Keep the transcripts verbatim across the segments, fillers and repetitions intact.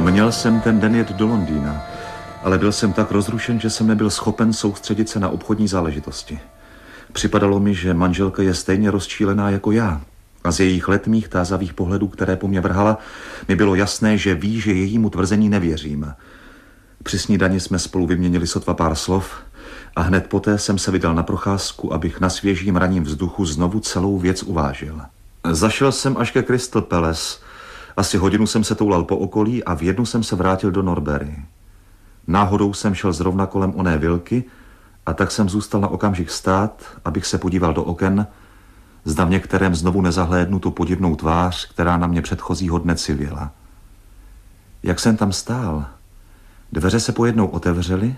Měl jsem ten den jet do Londýna, ale byl jsem tak rozrušen, že jsem nebyl schopen soustředit se na obchodní záležitosti. Připadalo mi, že manželka je stejně rozčílená jako já. A z jejich letmých tázavých pohledů, které po mně vrhala, mi bylo jasné, že ví, že jejímu tvrzení nevěřím. Při snídani jsme spolu vyměnili sotva pár slov a hned poté jsem se vydal na procházku, abych na svěžím raním vzduchu znovu celou věc uvážil. Zašel jsem až ke Crystal Palace. Asi hodinu jsem se toulal po okolí a v jednu jsem se vrátil do Norbury. Náhodou jsem šel zrovna kolem oné vilky a tak jsem zůstal na okamžik stát, abych se podíval do oken, zda v některém znovu nezahlédnu tu podivnou tvář, která na mě předchozího dne civěla. Jak jsem tam stál, dveře se pojednou otevřely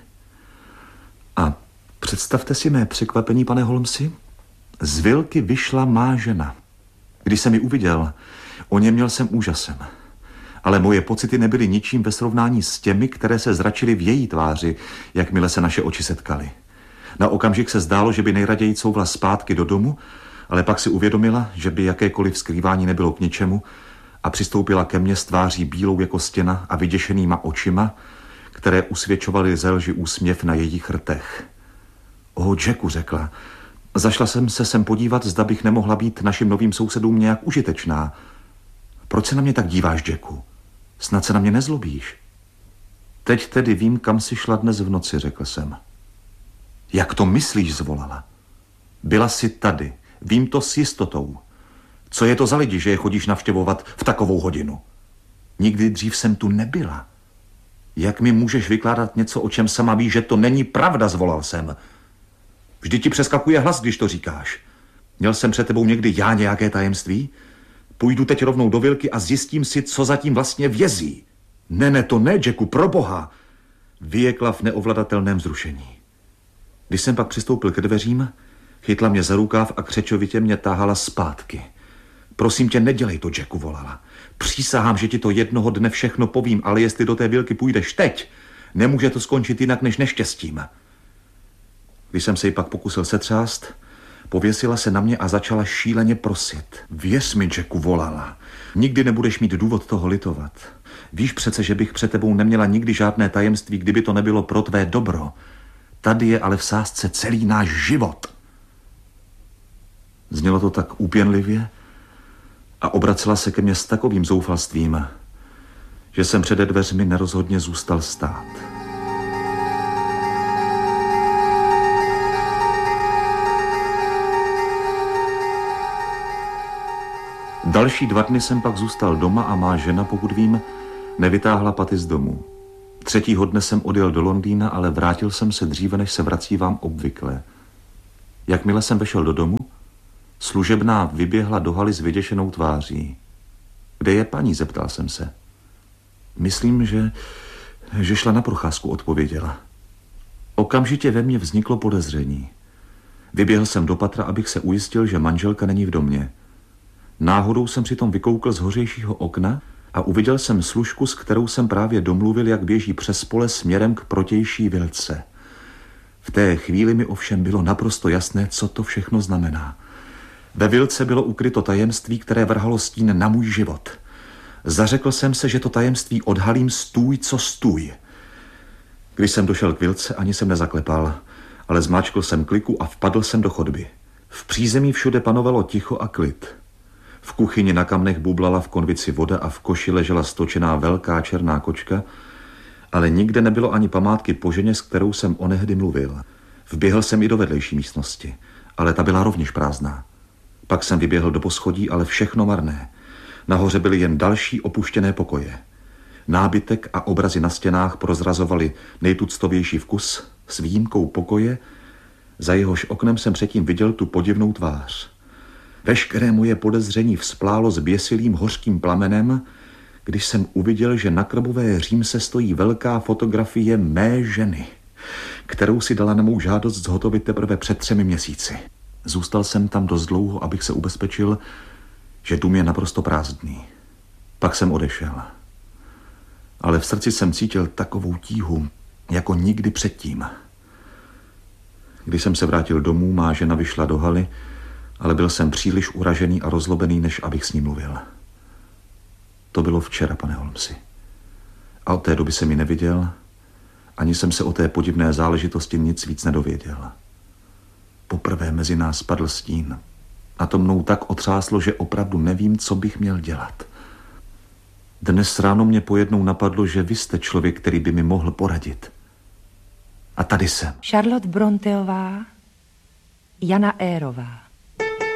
a představte si mé překvapení, pane Holmesi, z vilky vyšla má žena. Když jsem ji uviděl, oněměl jsem úžasem. Ale moje pocity nebyly ničím ve srovnání s těmi, které se zračily v její tváři, jakmile se naše oči setkaly. Na okamžik se zdálo, že by nejraději couvla zpátky do domu, ale pak si uvědomila, že by jakékoliv skrývání nebylo k ničemu a přistoupila ke mně s tváří bílou jako stěna a vyděšenýma očima, které usvědčovaly ze lži úsměv na jejich rtech. O, Jacku, řekla, zašla jsem se sem podívat, zda bych nemohla být našim novým sousedům nějak užitečná. Proč se na mě tak díváš, Jacku? Snad se na mě nezlobíš. Teď tedy vím, kam jsi šla dnes v noci, řekl jsem. Jak to myslíš, zvolala? Byla jsi tady, vím to s jistotou. Co je to za lidi, že je chodíš navštěvovat v takovou hodinu? Nikdy dřív jsem tu nebyla. Jak mi můžeš vykládat něco, o čem sama víš, že to není pravda, zvolal jsem. Vždy ti přeskakuje hlas, když to říkáš. Měl jsem před tebou někdy já nějaké tajemství? Půjdu teď rovnou do vilky a zjistím si, co zatím vlastně vězí. Ne, ne, to ne, Jacku, proboha, vyjekla v neovladatelném vzrušení. Když jsem pak přistoupil ke dveřím, chytla mě za rukáv a křečovitě mě táhala zpátky. Prosím tě, nedělej to, Jacku, volala. Přísahám, že ti to jednoho dne všechno povím, ale jestli do té vilky půjdeš teď, nemůže to skončit jinak než neštěstím. Když jsem se ji pak pokusil setřást, pověsila se na mě a začala šíleně prosit. Věř mi, Jacku, volala. Nikdy nebudeš mít důvod toho litovat. Víš přece, že bych před tebou neměla nikdy žádné tajemství, kdyby to nebylo pro tvé dobro. Tady je ale v sázce celý náš život. Znělo to tak úpěnlivě a obracela se ke mně s takovým zoufalstvím, že jsem přede dveřmi nerozhodně zůstal stát. Další dva dny jsem pak zůstal doma a má žena, pokud vím, nevytáhla paty z domu. Třetího dne jsem odjel do Londýna, ale vrátil jsem se dříve, než se vracívám obvykle. Jakmile jsem vešel do domu, služebná vyběhla do haly s vyděšenou tváří. Kde je paní, zeptal jsem se. Myslím, že, že šla na procházku, odpověděla. Okamžitě ve mně vzniklo podezření. Vyběhl jsem do patra, abych se ujistil, že manželka není v domě. Náhodou jsem přitom vykoukl z hořejšího okna a uviděl jsem služku, s kterou jsem právě domluvil, jak běží přes pole směrem k protější vilce. V té chvíli mi ovšem bylo naprosto jasné, co to všechno znamená. Ve vilce bylo ukryto tajemství, které vrhalo stín na můj život. Zařekl jsem se, že to tajemství odhalím stůj, co stůj. Když jsem došel k vilce, ani jsem nezaklepal, ale zmáčkl jsem kliku a vpadl jsem do chodby. V přízemí všude panovalo ticho a klid. V kuchyni na kamnech bublala v konvici voda a v koši ležela stočená velká černá kočka, ale nikde nebylo ani památky po ženě, s kterou jsem onehdy mluvil. Vběhl jsem i do vedlejší místnosti, ale ta byla rovněž prázdná. Pak jsem vyběhl do poschodí, ale všechno marné. Nahoře byly jen další opuštěné pokoje. Nábytek a obrazy na stěnách prozrazovaly nejtuctovější vkus s výjimkou pokoje, za jehož oknem jsem předtím viděl tu podivnou tvář. Veškeré moje podezření vzplálo s běsilým hořkým plamenem, když jsem uviděl, že na krbové římse stojí velká fotografie mé ženy, kterou si dala na mou žádost zhotovit teprve před třemi měsíci. Zůstal jsem tam dost dlouho, abych se ubezpečil, že dům je naprosto prázdný. Pak jsem odešel. Ale v srdci jsem cítil takovou tíhu, jako nikdy předtím. Když jsem se vrátil domů, má žena vyšla do haly, ale byl jsem příliš uražený a rozlobený, než abych s ní mluvil. To bylo včera, pane Holmesi. A od té doby jsem ji neviděl, ani jsem se o té podivné záležitosti nic víc nedověděl. Poprvé mezi nás padl stín. A to mnou tak otřáslo, že opravdu nevím, co bych měl dělat. Dnes ráno mě pojednou napadlo, že vy jste člověk, který by mi mohl poradit. A tady jsem. Charlotte Bronteová, Jana Érová.